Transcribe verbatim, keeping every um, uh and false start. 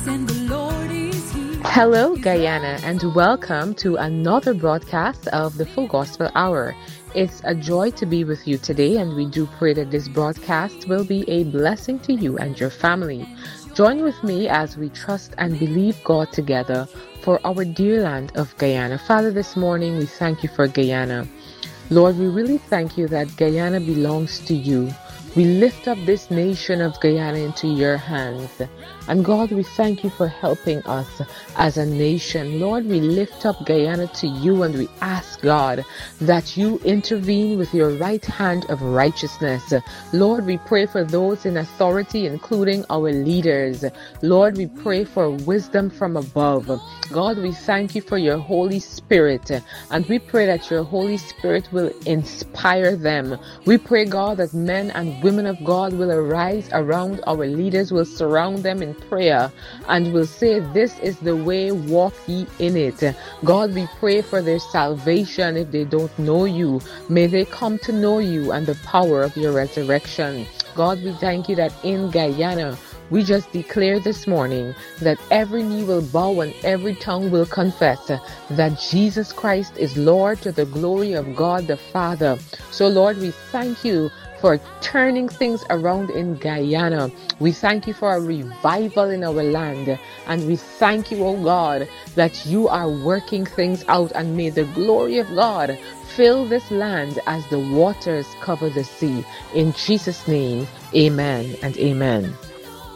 and the Lord is here. Hello, Guyana, and welcome to another broadcast of the Full Gospel Hour. It's a joy to be with you today, and we do pray that this broadcast will be a blessing to you and your family. Join with me as we trust and believe God together for our dear land of Guyana. Father, this morning we thank you for Guyana. Lord, we really thank you that Guyana belongs to you. We lift up this nation of Guyana into your hands. And God, we thank you for helping us as a nation. Lord, we lift up Guyana to you and we ask, God, that you intervene with your right hand of righteousness. Lord, we pray for those in authority, including our leaders. Lord, we pray for wisdom from above. God, we thank you for your Holy Spirit, and we pray that your Holy Spirit will inspire them. We pray, God, that men and women of God will arise around our leaders, will surround them in prayer, and will say, this is the way, walk ye in it. God, we pray for their salvation. If they don't know you, may they come to know you and the power of your resurrection. God, we thank you that in Guyana, we just declare this morning that every knee will bow and every tongue will confess that Jesus Christ is Lord, to the glory of God the Father. So Lord, we thank you for turning things around in Guyana. We thank you for a revival in our land. And we thank you, oh God, that you are working things out, and may the glory of God fill this land as the waters cover the sea. In Jesus' name, amen and amen.